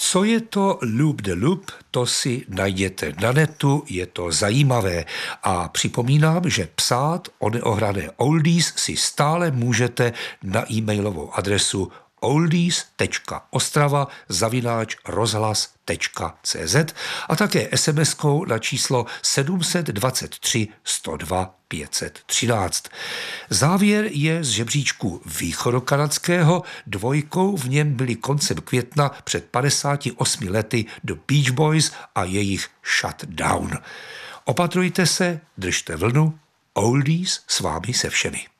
Co je to Loop the Loop, to si najděte na netu, je to zajímavé. A připomínám, že psát o neohrané oldies si stále můžete na e-mailovou adresu oldies.ostrava@rozhlas.cz a také SMS-kou na číslo 723 102 513. Závěr je z žebříčku východokanadského, dvojkou v něm byli koncem května před 58 lety The Beach Boys a jejich Shut Down. Opatrujte se, držte vlnu, oldies s vámi se všemi.